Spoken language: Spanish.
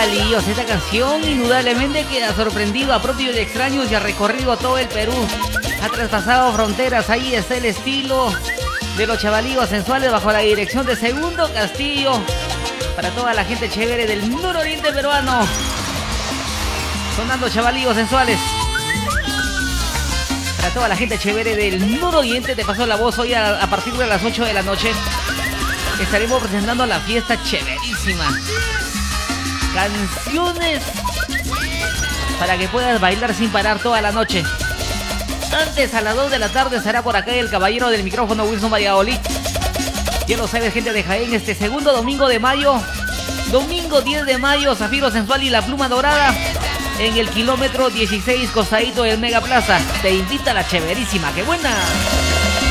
Chavalillos, esta canción indudablemente que ha sorprendido a propios y extraños y ha recorrido todo el Perú. Ha traspasado fronteras, ahí está el estilo de los Chavalillos Sensuales bajo la dirección de Segundo Castillo. Para toda la gente chévere del nororiente peruano. Sonando Chavalillos Sensuales. Para toda la gente chévere del nororiente, te paso la voz hoy a partir de las 8 de la noche. Estaremos presentando la fiesta chéverísima. Canciones para que puedas bailar sin parar toda la noche. Antes, a las 2 de la tarde, estará por acá el caballero del micrófono, Wilson Valladolid. Ya lo sabes, gente de Jaén, este segundo domingo de mayo. Domingo 10 de mayo, Zafiro Sensual y la Pluma Dorada. En el kilómetro 16, costadito del Mega Plaza. Te invita a la chéverísima. ¡Qué buena!